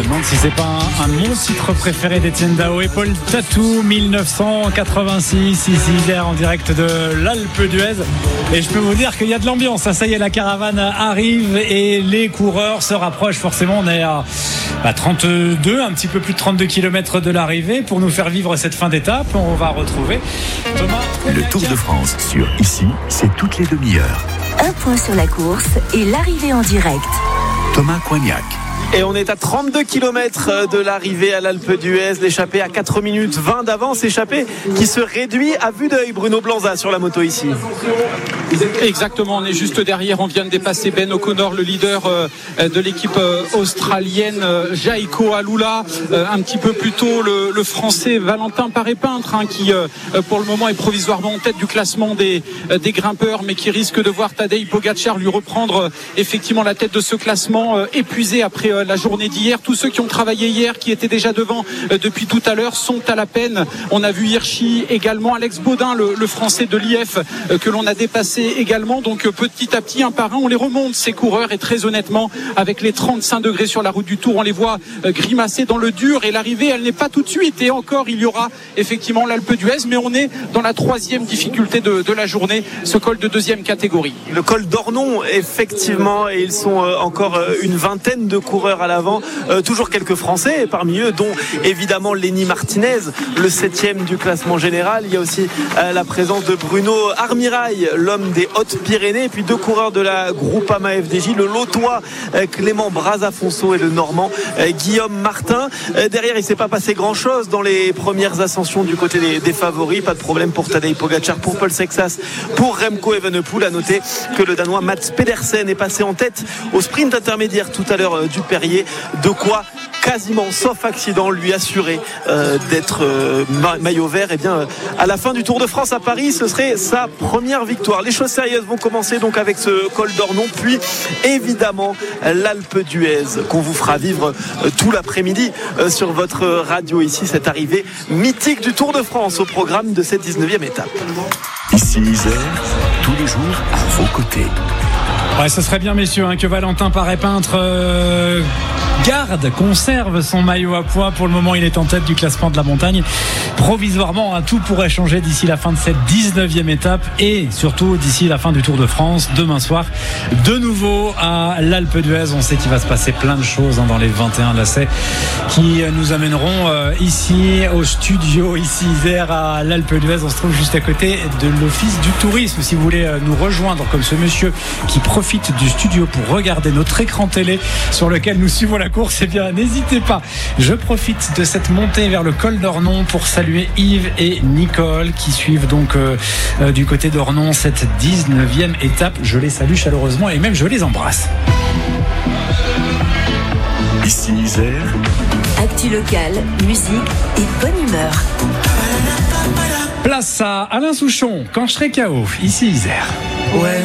me demande si c'est pas un de mon titre préféré d'Étienne Dao et Paul Tatou, 1986, ici hier en direct de l'Alpe d'Huez. Et je peux vous dire qu'il y a de l'ambiance. Ça y est, la caravane arrive et les coureurs se rapprochent. Forcément, on est à 32, un petit peu plus de 32 km de l'arrivée. Pour nous faire vivre cette fin d'étape, on va retrouver Thomas. Le Tour de France sur Ici, c'est toutes les demi-heures. Un point sur la course et l'arrivée en direct. Thomas Coignac. Et on est à 32 km de l'arrivée à l'Alpe d'Huez. L'échappée à 4 minutes 20 d'avance. Échappée qui se réduit à vue d'œil. Bruno Blanza sur la moto ici. Exactement, on est juste derrière. On vient de dépasser Ben O'Connor, le leader de l'équipe australienne, Jaiko Alula. Un petit peu plus tôt, le français Valentin Paré-Peintre, qui pour le moment est provisoirement en tête du classement des grimpeurs, mais qui risque de voir Tadej Pogačar lui reprendre effectivement la tête de ce classement, épuisé après la journée d'hier. Tous ceux qui ont travaillé hier, qui étaient déjà devant depuis tout à l'heure, sont à la peine. On a vu Hirschi également, Alex Baudin, le français de l'IF, que l'on a dépassé également. Donc petit à petit, un par un, on les remonte, ces coureurs. Et très honnêtement, avec les 35 degrés sur la route du Tour, on les voit grimacer dans le dur. Et l'arrivée, elle n'est pas tout de suite. Et encore, il y aura effectivement l'Alpe d'Huez, mais on est dans la troisième difficulté de la journée, ce col de deuxième catégorie. Le col d'Ornon, effectivement, et ils sont encore une vingtaine de coureurs à l'avant, toujours quelques Français parmi eux, dont évidemment Lenny Martinez, le 7e du classement général. Il y a aussi la présence de Bruno Armirail, l'homme des Hautes-Pyrénées, et puis 2 coureurs de la Groupama FDJ, le Lotois Clément Brazafonso et le Normand Guillaume Martin. Derrière, il ne s'est pas passé grand chose dans les premières ascensions du côté des favoris. Pas de problème pour Tadej Pogačar, pour Paul Sexas, pour Remco Evenepoel. À noter que le Danois Mats Pedersen est passé en tête au sprint intermédiaire tout à l'heure du Perrier, de quoi quasiment, sauf accident, lui assurer d'être maillot vert. Et bien à la fin du Tour de France à Paris, ce serait sa première victoire. Les choses sérieuses vont commencer donc avec ce col d'Ornon, puis évidemment l'Alpe d'Huez qu'on vous fera vivre tout l'après-midi sur votre radio ici, cette arrivée mythique du Tour de France au programme de cette 19e étape. Ici Isère, tous les jours à vos côtés. Ouais, ce serait bien, messieurs, que Valentin Paré-Peintre conserve son maillot à pois. Pour le moment, il est en tête du classement de la montagne. Provisoirement, tout pourrait changer d'ici la fin de cette 19e étape et surtout d'ici la fin du Tour de France demain soir. De nouveau à l'Alpe d'Huez. On sait qu'il va se passer plein de choses dans les 21 lacets qui nous amèneront ici au studio, ici Isère à l'Alpe d'Huez. On se trouve juste à côté de l'Office du tourisme. Si vous voulez nous rejoindre comme ce monsieur qui profite du studio pour regarder notre écran télé sur lequel nous suivons la course, eh bien n'hésitez pas. Je profite de cette montée vers le col d'Ornon pour saluer Yves et Nicole qui suivent donc du côté d'Ornon cette 19e étape. Je les salue chaleureusement et même je les embrasse. Ici Isère. Actu locale, musique et bonne humeur. Place à Alain Souchon, quand je serai KO, ici Isère. Ouais.